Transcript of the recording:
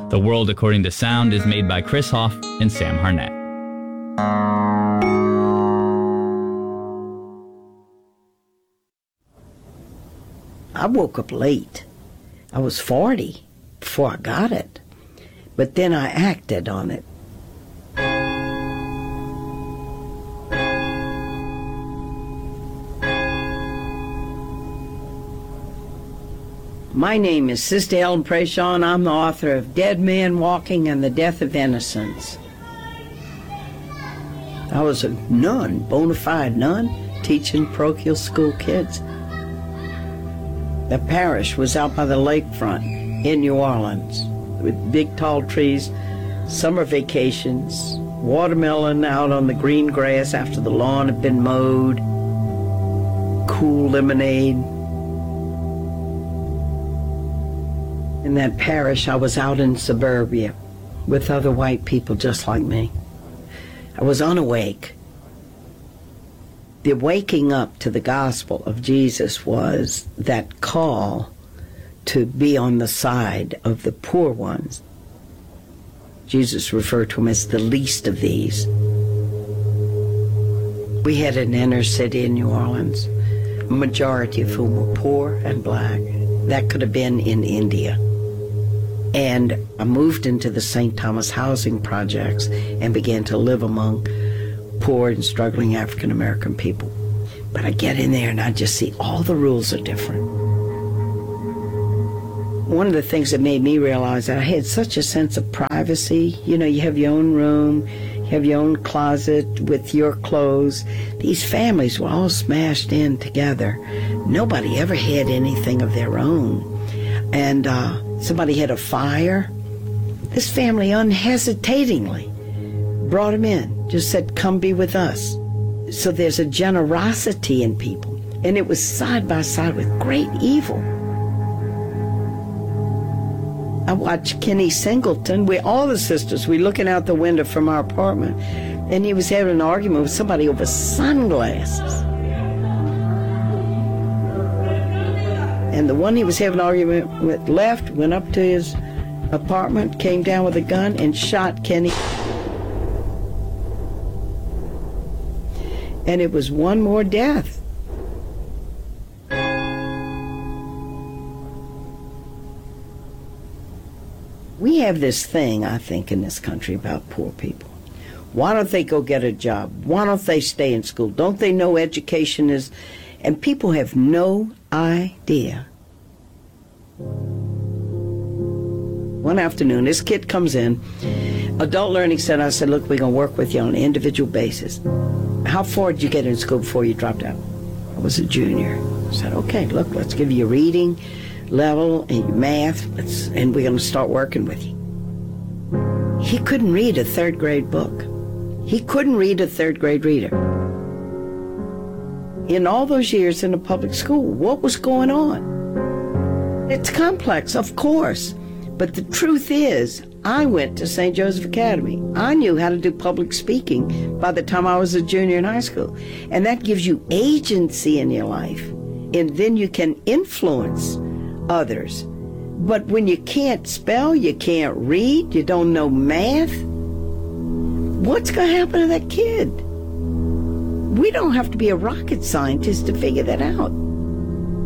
The World According to Sound is made by Chris Hoff and Sam Harnett. I woke up late. I was 40 before I got it. But then I acted on it. My name is Sister Ellen Prejean. I'm the author of Dead Man Walking and the Death of Innocence. I was a nun, bona fide nun, teaching parochial school kids. The parish was out by the lakefront in New Orleans with big tall trees, summer vacations, watermelon out on the green grass after the lawn had been mowed, cool lemonade. In that parish, I was out in suburbia with other white people just like me. I was unawake. The waking up to the gospel of Jesus was that call to be on the side of the poor ones. Jesus referred to them as the least of these. We had an inner city in New Orleans, a majority of whom were poor and black. That could have been in India. And I moved into the St. Thomas housing projects and began to live among poor and struggling African American people. But I get in there and I just see all the rules are different. One of the things that made me realize that I had such a sense of privacy. You know, you have your own room, you have your own closet with your clothes. These families were all smashed in together. Nobody ever had anything of their own. And somebody had a fire. This family unhesitatingly brought him in, just said, come be with us. So there's a generosity in people. And it was side by side with great evil. I watched Kenny Singleton. All the sisters, we looking out the window from our apartment, and he was having an argument with somebody over sunglasses. And the one he was having an argument with left, went up to his apartment, came down with a gun, and shot Kenny. And it was one more death. We have this thing, I think, in this country about poor people. Why don't they go get a job? Why don't they stay in school? Don't they know education is... And people have no idea. One afternoon, this kid comes in, Adult Learning Center. I said, look, we're going to work with you on an individual basis. How far did you get in school before you dropped out? I was a junior. I said, okay, look, let's give you your reading level and your math, and we're going to start working with you. He couldn't read a third grade book. He couldn't read a third grade reader. In all those years in the public school, what was going on? It's complex, of course, but the truth is, I went to St. Joseph Academy. I knew how to do public speaking by the time I was a junior in high school. And that gives you agency in your life. And then you can influence others. But when you can't spell, you can't read, you don't know math, what's going to happen to that kid? We don't have to be a rocket scientist to figure that out.